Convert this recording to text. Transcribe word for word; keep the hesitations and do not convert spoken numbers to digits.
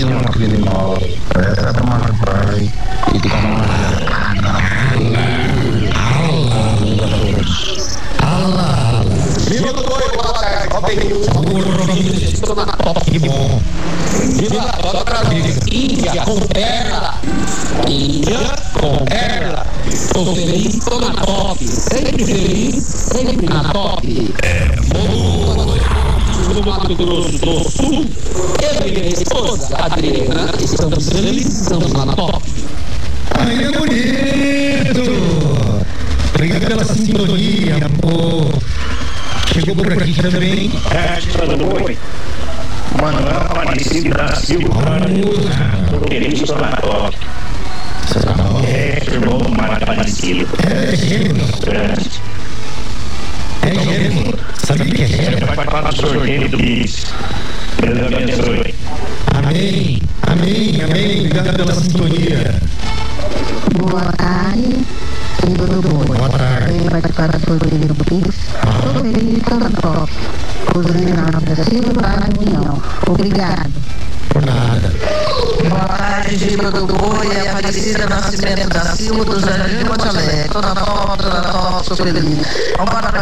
uma criminosa, essa é uma pai e toma Viva do boi, boa tarde, Robin. Estou na top, que bom. Viva a outra Índia com perla. Índia com perla. Estou feliz, estou na top. Sempre feliz, sempre na top. É bom. Do Mato Grosso do Sul, eu e minha esposa, Adriana, estamos felizes, estamos lá na top. Aí é bonito! Obrigado pela sintonia, amor. Chegou por aqui também. É, tudo bom? Manuel Aparecido da Silva. Tô feliz, estou na top. É, irmão do Mário Aparecido. É gêmeo. É gêmeo. Sabia que é gêmeo? Vai falar do sorteio do Bis. Deus abençoe. Amém. Amém, amém. Obrigado pela sintonia. Boa tarde. Filho do boi. Boa tarde. Venho participar do sorteio do Pix. Estou feliz, estou na top. Rosalina da Silva para a União. Obrigado. Por nada. Boa tarde, Gila do Boi, Aparecida Nascimento da Silva, do Jardim Monte Alegre. Estou na top, estou na top, sou feliz. Vamos para